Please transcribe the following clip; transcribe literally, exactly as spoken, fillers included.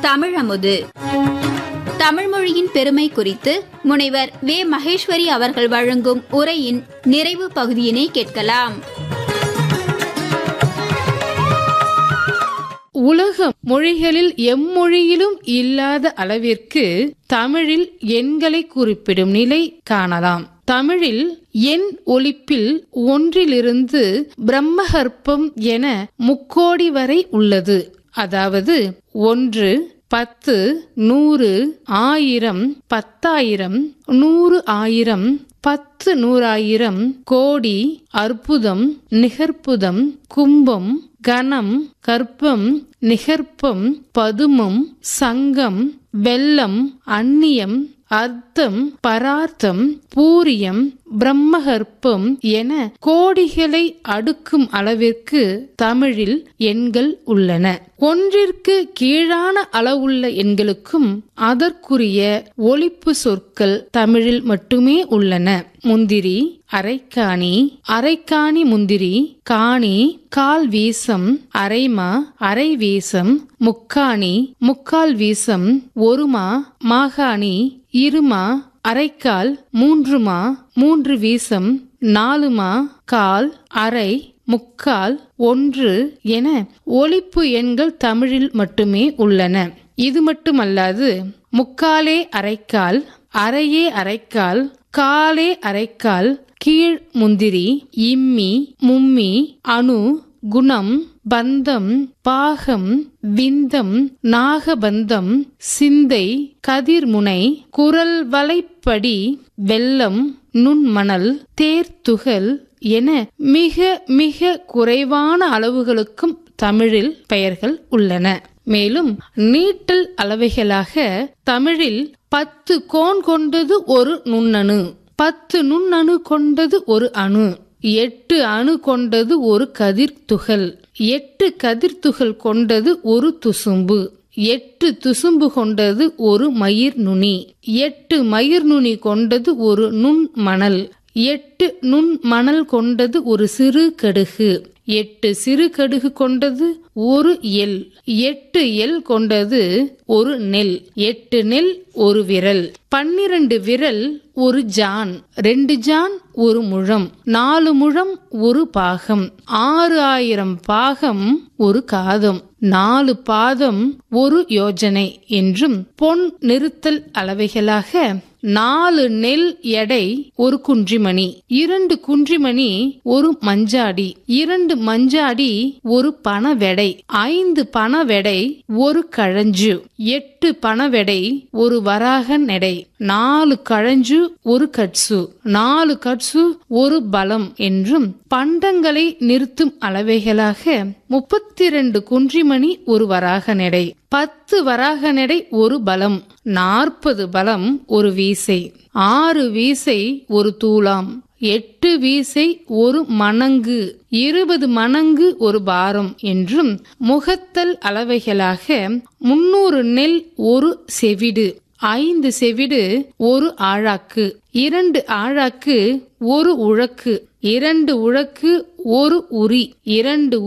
தமிழமுது. தமிழ் மொழியின் பெருமை குறித்து முனைவர் வே மகேஸ்வரி அவர்கள் வழங்கும் உரையின் நிறைவு பகுதியினை கேட்கலாம். உலக மொழிகளில் எம்மொழியிலும் இல்லாத அளவிற்கு தமிழில் எண்களை குறிப்பிடும் நிலை காணலாம். தமிழில் எண் ஒலிப்பில் ஒன்றிலிருந்து பிரம்மகற்பம் என முக்கோடி வரை உள்ளது. அதாவது ஒன்று, பத்து, நூறு, ஆயிரம், பத்தாயிரம், நூறு ஆயிரம், பத்து நூறாயிரம், கோடி, அற்புதம், நிகர்ப்புதம், கும்பம், கணம், கற்பம், நிகர்ப்பம், பதுமம், சங்கம், வெள்ளம், அந்நியம், அர்த்தம், பரார்த்தம், பூரியம், பிரம்மகற்பம் என கோடிகளை அடுக்கும் அளவிற்கு தமிழில் எண்கள் உள்ளன. ஒன்றிற்கு கீழான அளவுள்ள எண்களுக்கும் அதற்குரிய ஒலிப்பு சொற்கள் தமிழில் மட்டுமே உள்ளன. முந்திரி, அரைக்காணி, அரைக்காணி முந்திரி, காணி, கால் வீசம், அரைமா, அரை வீசம், முக்காணி, முக்கால் வீசம், ஒருமா, மாகாணி, இருமா, அரைக்கால், மூன்றுமா, மூன்று வீசம், நாலுமா, கால், அரை, முக்கால், ஒன்று என ஒலிப்பு எண்கள் தமிழில் மட்டுமே உள்ளன. இது மட்டுமல்லாது முக்காலே அரைக்கால், அரையே அரைக்கால், காலே அரைக்கால், கீழ் முந்திரி, இம்மி, மும்மி, அணு, குணம், பந்தம், பாகம், விந்தம், நாகபந்தம், சிந்தை, கதிர்முனை, குரல் வலைப்படி, வெள்ளம், நுண்மணல், தேர்த்துகள் என மிக மிக குறைவான அளவுகளுக்கும் தமிழில் பெயர்கள் உள்ளன. மேலும் நீட்டல் அளவைகளாக தமிழில் பத்து கோன் கொண்டது ஒரு நுண்ணணு, பத்து நுண்ணணு கொண்டது ஒரு அணு, எட்டு அணு கொண்டது ஒரு கதிர்த்துகள், எட்டு கதிர்த்துகள் கொண்டது ஒரு துசும்பு, எட்டு துசும்பு கொண்டது ஒரு மயிர் நுனி, எட்டு மயிர் நுனி கொண்டது ஒரு நுண் மணல், எட்டு நுண் மணல் கொண்டது ஒரு சிறு கடுகு, எட்டு சிறு கடுகு கொண்டது ஒரு எல், எட்டு எல் கொண்டது ஒரு நெல், எட்டு நெல் ஒரு விரல், பன்னிரண்டு விரல் ஒரு ஜான், ரெண்டு ஜான் ஒரு முழம், நாலு முழம் ஒரு பாகம், ஆறு ஆயிரம் பாகம் ஒரு காதம், நாலு பாதம் ஒரு யோஜனை என்றும் பொன் நிறுத்தல் அளவைகளாக நாலு நெல் எடை ஒரு குன்றிமணி, இரண்டு குன்றிமணி ஒரு மஞ்சாடி, இரண்டு மஞ்சாடி ஒரு பணவெடை, ஐந்து பணவெடை ஒரு கழஞ்சு, எட்டு பணவெடை ஒரு வராக நெடை, நாலு கழஞ்சு ஒரு கட்சு, நாலு கட்சு ஒரு பலம் என்றும் பண்டங்களை நிறுத்தும் அளவைகளாக முப்பத்தி இரண்டு குன்றிமணி ஒரு வராக நெடை, பத்து வராக நெடை ஒரு பலம், நாற்பது பலம் ஒரு வீசை, ஆறு வீசை ஒரு தூலாம், எட்டு வீசை ஒரு மணங்கு, இருபது மணங்கு ஒரு பாரம் என்றும் முகத்தல் அளவைகளாக முன்னூறு நெல் ஒரு செவிடு, ஐந்து செவிடு ஒரு ஆழாக்கு, இரண்டு ஆழாக்கு ஒரு உழக்கு, இரண்டு உழக்கு ஒரு உரி, இரண்டு